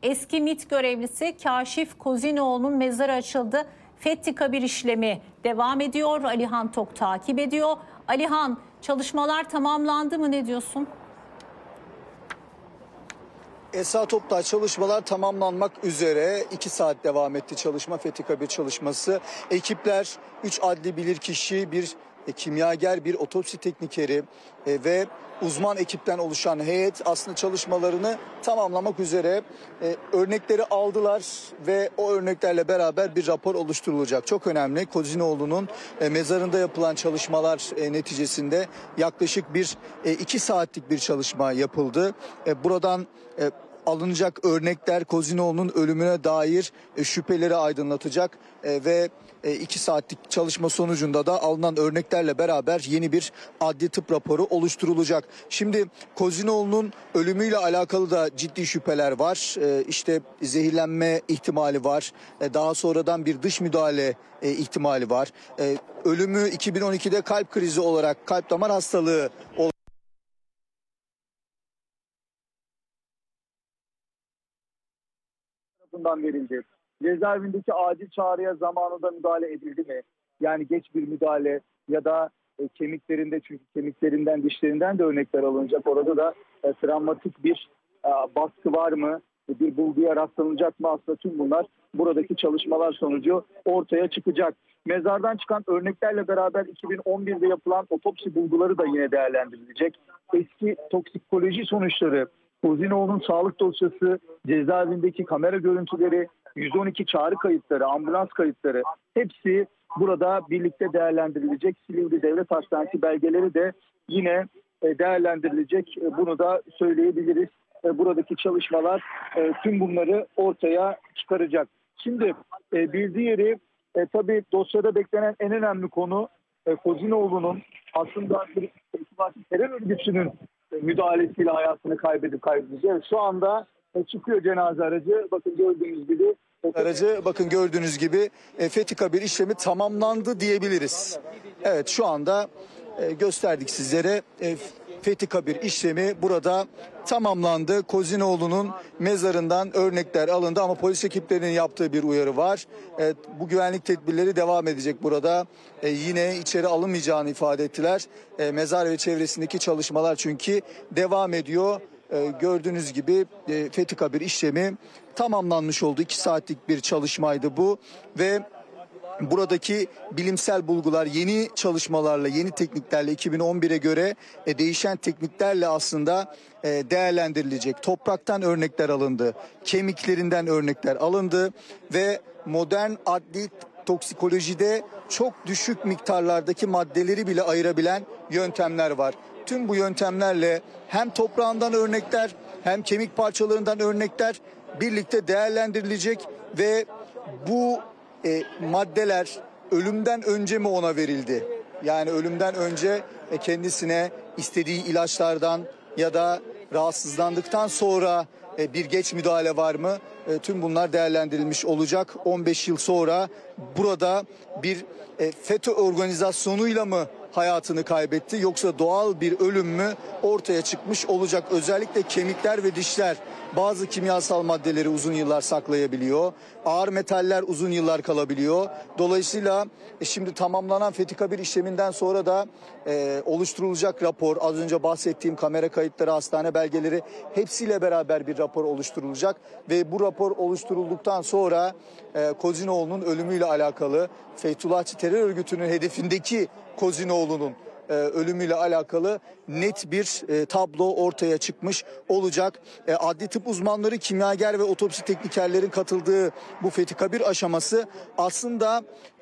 Eski MİT görevlisi Kaşif Kozinoğlu'nun mezarı açıldı. Fethi Kabir işlemi devam ediyor. Alihan Tok takip ediyor. Alihan, çalışmalar tamamlandı mı, ne diyorsun? Esra Toptağı, çalışmalar tamamlanmak üzere. 2 saat devam etti çalışma, Fethi Kabir çalışması. Ekipler 3 adli bilirkişi, bir kimyager, bir otopsi teknikeri ve uzman ekipten oluşan heyet aslında çalışmalarını tamamlamak üzere. Örnekleri aldılar ve o örneklerle beraber bir rapor oluşturulacak. Çok önemli. Kozinoğlu'nun mezarında yapılan çalışmalar neticesinde yaklaşık 2 saatlik bir çalışma yapıldı. Buradan alınacak örnekler Kozinoğlu'nun ölümüne dair şüpheleri aydınlatacak ve 2 saatlik çalışma sonucunda da alınan örneklerle beraber yeni bir adli tıp raporu oluşturulacak. Şimdi Kozinoğlu'nun ölümüyle alakalı da ciddi şüpheler var. İşte zehirlenme ihtimali var. Daha sonradan bir dış müdahale ihtimali var. Ölümü 2012'de kalp krizi olarak, kalp damar hastalığı verildi. Cezaevindeki acil çağrıya zamanında müdahale edildi mi? Yani geç bir müdahale ya da kemiklerinde, çünkü kemiklerinden, dişlerinden de örnekler alınacak. Orada da travmatik bir baskı var mı? Bir bulguya rastlanacak mı? Aslında tüm bunlar buradaki çalışmalar sonucu ortaya çıkacak. Mezardan çıkan örneklerle beraber 2011'de yapılan otopsi bulguları da yine değerlendirilecek. Eski toksikoloji sonuçları, Kozinoğlu'nun sağlık dosyası, cezaevindeki kamera görüntüleri, 112 çağrı kayıtları, ambulans kayıtları hepsi burada birlikte değerlendirilecek. Silivri Devlet Hastanesi belgeleri de yine değerlendirilecek. Bunu da söyleyebiliriz. Buradaki çalışmalar tüm bunları ortaya çıkaracak. Şimdi bir diğeri tabii dosyada beklenen en önemli konu Kozinoğlu'nun aslında bir terör örgütünün müdahalesiyle hayatını kaybedecek. Evet, şu anda çıkıyor cenaze aracı. Bakın gördüğünüz gibi Fethi Kabir işlemi tamamlandı diyebiliriz. Evet, şu anda gösterdik sizlere. Fethi Kabir işlemi burada tamamlandı. Kozinoğlu'nun mezarından örnekler alındı ama polis ekiplerinin yaptığı bir uyarı var. Bu güvenlik tedbirleri devam edecek burada. Yine içeri alınmayacağını ifade ettiler. Mezar ve çevresindeki çalışmalar çünkü devam ediyor. Gördüğünüz gibi Fethi Kabir işlemi tamamlanmış oldu. 2 saatlik bir çalışmaydı bu ve buradaki bilimsel bulgular yeni çalışmalarla, yeni tekniklerle 2011'e göre değişen tekniklerle aslında değerlendirilecek. Topraktan örnekler alındı, kemiklerinden örnekler alındı ve modern adli toksikolojide çok düşük miktarlardaki maddeleri bile ayırabilen yöntemler var. Tüm bu yöntemlerle hem toprağından örnekler hem kemik parçalarından örnekler birlikte değerlendirilecek ve bu maddeler ölümden önce mi ona verildi? Yani ölümden önce kendisine istediği ilaçlardan ya da rahatsızlandıktan sonra bir geç müdahale var mı? Tüm bunlar değerlendirilmiş olacak. 15 yıl sonra burada bir FETÖ organizasyonuyla mı hayatını kaybetti yoksa doğal bir ölüm mü ortaya çıkmış olacak. Özellikle kemikler ve dişler bazı kimyasal maddeleri uzun yıllar saklayabiliyor. Ağır metaller uzun yıllar kalabiliyor. Dolayısıyla şimdi tamamlanan Fethi Kabir işleminden sonra da oluşturulacak rapor, az önce bahsettiğim kamera kayıtları, hastane belgeleri hepsiyle beraber bir rapor oluşturulacak. Ve bu rapor oluşturulduktan sonra Kozinoğlu'nun ölümüyle alakalı, Fethullahçı terör örgütünün hedefindeki Kozinoğlu'nun ölümüyle alakalı net bir tablo ortaya çıkmış olacak. Adli tıp uzmanları, kimyager ve otopsi teknikerlerin katıldığı bu Fethi Kabir aşaması aslında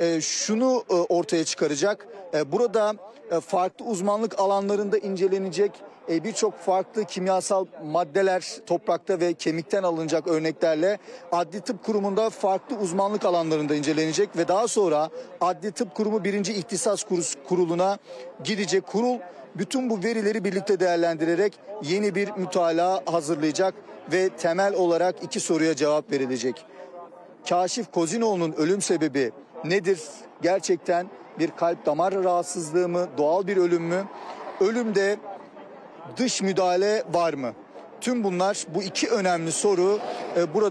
şunu ortaya çıkaracak. Burada farklı uzmanlık alanlarında incelenecek birçok farklı kimyasal maddeler toprakta ve kemikten alınacak örneklerle Adli Tıp Kurumu'nda farklı uzmanlık alanlarında incelenecek ve daha sonra Adli Tıp Kurumu 1. İhtisas Kurulu'na gidecek. Kurul bütün bu verileri birlikte değerlendirerek yeni bir mütalaa hazırlayacak ve temel olarak 2 soruya cevap verilecek. Kaşif Kozinoğlu'nun ölüm sebebi nedir? Gerçekten bir kalp damar rahatsızlığı mı? Doğal bir ölüm mü? Ölümde dış müdahale var mı? Tüm bunlar, bu 2 önemli soru burada